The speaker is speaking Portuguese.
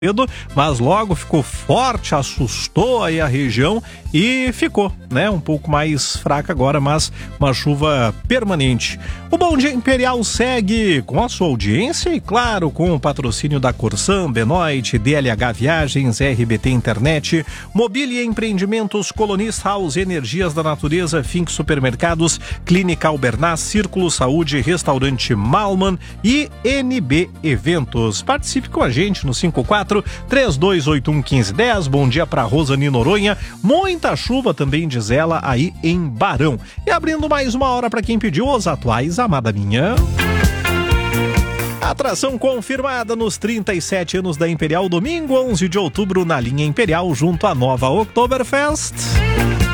mas logo ficou forte, assustou aí a região e ficou, né, um pouco mais fraca agora, mas uma chuva permanente. O Bom Dia Imperial segue com a sua audiência e, claro, com o patrocínio da Corsan, Benoit, DLH Viagens, RBT Internet, Mobília Empreendimentos, Colonist House, Energias da Natureza, Fink Supermercados, Clínica Albernaz, Círculo Saúde, Restaurante Malman e NB Eventos. Participe com a gente no 54-3281-1510. Bom dia para Rosani Noronha. Muita chuva também, diz ela, aí em Barão. E abrindo mais uma hora para quem pediu os atuais, amada minha. Atração confirmada nos 37 anos da Imperial, domingo 11 de outubro na linha Imperial, junto à nova Oktoberfest.